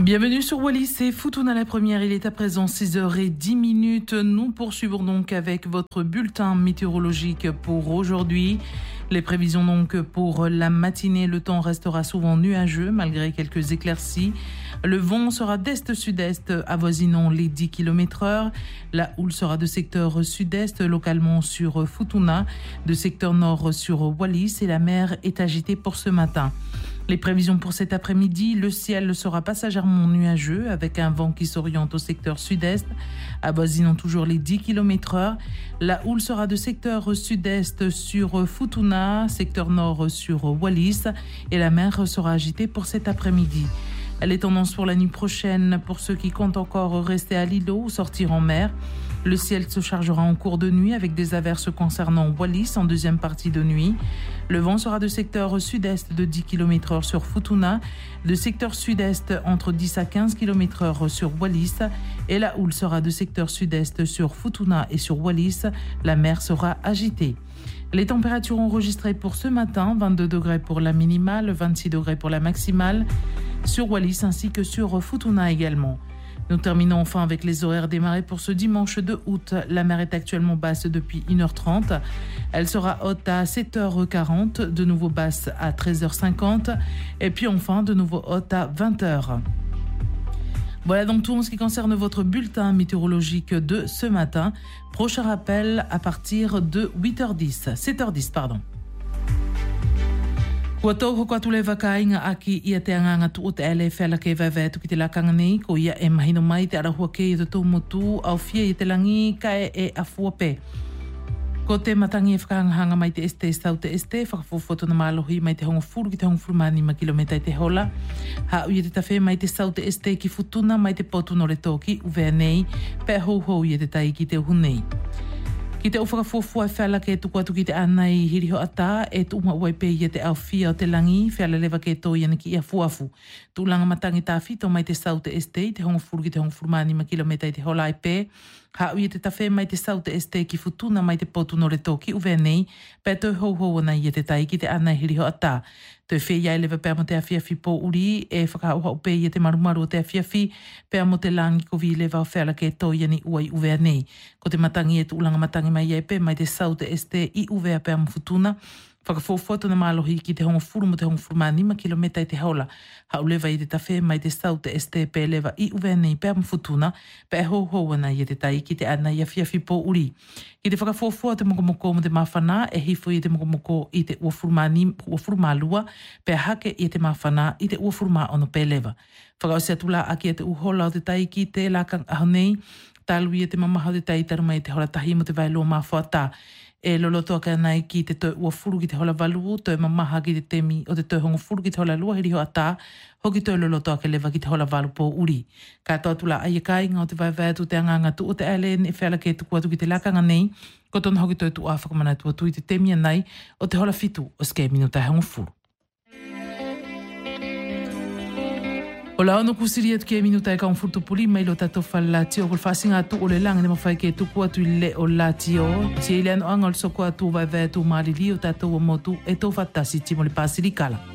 Bienvenue sur Wallis, c'est Futuna la première, il est à présent 6h10. Nous poursuivons donc avec votre bulletin météorologique pour aujourd'hui. Les prévisions donc pour la matinée, le temps restera souvent nuageux malgré quelques éclaircies. Le vent sera d'est-sud-est avoisinant les 10 km/h. La houle sera de secteur sud-est localement sur Futuna, de secteur nord sur Wallis et la mer est agitée pour ce matin. Les prévisions pour cet après-midi, le ciel sera passagèrement nuageux avec un vent qui s'oriente au secteur sud-est, avoisinant toujours les 10 km/h. La houle sera de secteur sud-est sur Futuna, secteur nord sur Wallis et la mer sera agitée pour cet après-midi. Les tendances pour la nuit prochaine, pour ceux qui comptent encore rester à l'îlot ou sortir en mer. Le ciel se chargera en cours de nuit avec des averses concernant Wallis en deuxième partie de nuit. Le vent sera de secteur sud-est de 10 km/h sur Futuna, de secteur sud-est entre 10 à 15 km/h sur Wallis et la houle sera de secteur sud-est sur Futuna et sur Wallis. La mer sera agitée. Les températures enregistrées pour ce matin, 22 degrés pour la minimale, 26 degrés pour la maximale, sur Wallis ainsi que sur Futuna également. Nous terminons enfin avec les horaires des marées pour ce dimanche 2 août. La mer est actuellement basse depuis 1h30. Elle sera haute à 7h40, de nouveau basse à 13h50 et puis enfin de nouveau haute à 20h. Voilà donc tout en ce qui concerne votre bulletin météorologique de ce matin. Prochain rappel à partir de 7h10 pardon. Kua tau hoko atu le wakainga aki ia te anganga tu o te ele whela ke veve tu ki te lakanga nei, ko ia e mahino mai te arahua ke i te tau motu au fia i te langi kae e afua pe. Ko te matangi e whakahangahanga mai te este sau te este, whakafofoto na mālohi mai te hongo furu ki te hongo furu mani ma kilometa i te hola. Ha ui e te tawhe mai te sau te este ki Futuna mai te potu no re toki uvea nei, pe hou i e te tai ki te uhunei. Ki te uwhakafofua e whala ke tuku atu ki te anai hiriho ata e tu uma uai pe i te au fia o te langi, whala lewa ke tō iana ki ia fuafu. Tūlanga matangi tā whito mai te sau te este, te hongo furu ki te hongo furu mani ma kilometa i te hola i pe. Ha ui te tawhe mai te sau te este ki Futuna mai te potu no re toki uvea nei, pe tō hou ana i te tai ki te anai hiriho ata. Te whea iai lewa pēr mo te awhiawhi pō uri e whakauha o pēi e te marumaru o te awhiawhi pēr mo te langi ko vi lewa o whela ke tō iani uai uvea nei. Ko te matangi e tu ulanga matangi mai iai pē mai te sau te este i uvea pēr mo Futuna. Whakafofoto na mālohi ki te hongo furu mo te hongo furu manima kilometa i te haula. Hau lewa i te tawhe mai te sau te este pē lewa i uvea nei pēr mo Futuna pē hou ana i te tai ki te ana i awhiawhi pō uri. Ki te whakafofo te mokomoko mo te mawhana e hifo i te mokomoko i te ua furu malua pē hake i te mawhana i te ua furu ma ono pē lewa. Whakaosia tula aki e te uhola o te tai ki te lakang ahonei, talu i te mamaha o te tai taruma i te hola tahi mo te vailua mawhata. E loloto aka nei ki te tō ua furu ki te hola valu, tō mamaha ki te temi o te tō hongo furu ki te hola lua hiriho ata, hoki tō loloto aka lewa ki te hola valu pō uri. Ka tō tula aia kai ngā o te vaivai tu te anganga tu o te ele e whela ke tuku atu ki te lakanga nei, ko tōna hoki tō tu a whakamana tu atu i te temi anai o te hola fitu o ske minuta hongo furu. O la ono kusiri atu ke minuta e kaun furtu puli mai lo tato whalati o kulwhasinga atu o le langa ne mawhai ke tuku atu i le o lati o. Tia ile ano anga o le soko atu vai vai atu marili o tato o motu e tō whatasi timo le pasiri kala.